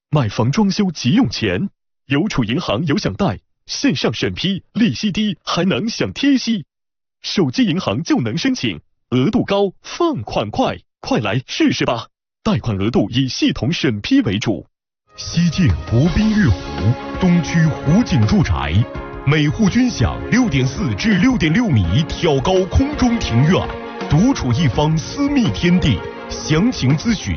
买房装修急用钱，邮储银行有享贷，线上审批，利息低，还能享贴息。手机银行就能申请，额度高，放款快，快来试试吧！贷款额度以系统审批为主。 西建国宾悦湖东区湖景住宅，每户均享6.4至6.6米挑高空中庭院，独处一方私密天地。详情咨询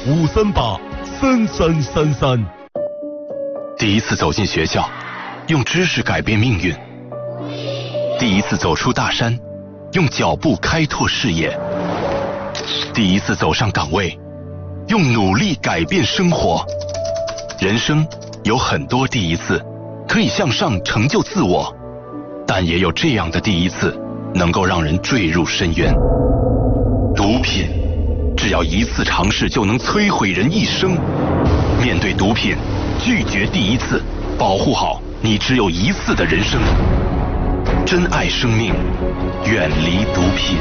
5383333。 第一次走进学校，用知识改变命运；第一次走出大山，用脚步开拓视野；第一次走上岗位，用努力改变生活。人生有很多第一次，可以向上成就自我，但也有这样的第一次，能够让人坠入深渊。毒品，只要一次尝试就能摧毁人一生。面对毒品，拒绝第一次，保护好你只有一次的人生。珍爱生命，远离毒品。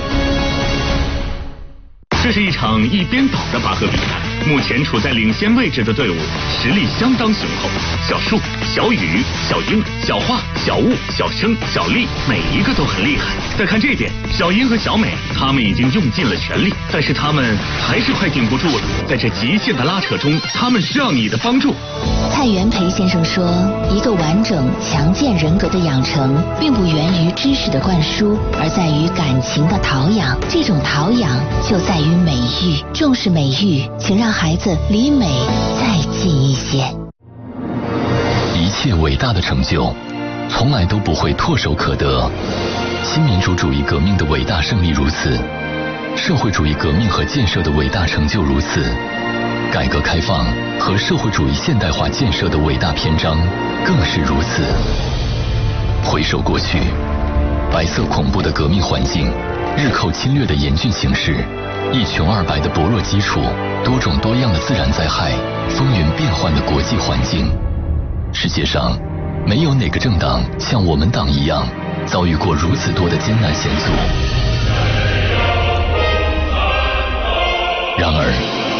这是一场一边倒的拔河比赛，目前处在领先位置的队伍实力相当雄厚。小树、小雨、小英、小花、小雾、小生、小丽，每一个都很厉害。再看这边，小英和小美，他们已经用尽了全力，但是他们还是快顶不住了。在这极限的拉扯中，他们需要你的帮助。 蔡元培先生说，一个完整强健人格的养成，并不源于知识的灌输，而在于感情的陶养。这种陶养就在于美育，重视美育，请让孩子离美再近一些。 一切伟大的成就，从来都不会唾手可得。新民主主义革命的伟大胜利如此，社会主义革命和建设的伟大成就如此，改革开放和社会主义现代化建设的伟大篇章更是如此。回首过去，白色恐怖的革命环境，日寇侵略的严峻形势，一穷二白的薄弱基础，多种多样的自然灾害，风云变幻的国际环境。世界上没有哪个政党像我们党一样遭遇过如此多的艰难险阻。然而